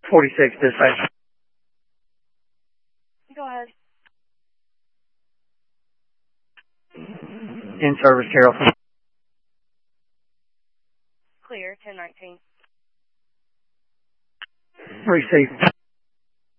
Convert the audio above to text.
46 dispatch. Go ahead. In service, Carrollton. Clear, 1019. Receive.